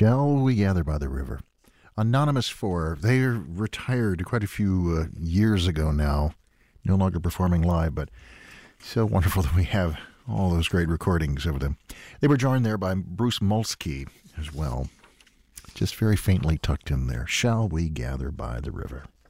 Shall We Gather by the River? Anonymous 4. They retired quite a few years ago now, no longer performing live, but so wonderful that we have all those great recordings of them. They were joined there by Bruce Molsky as well, just very faintly tucked in there. Shall We Gather by the River?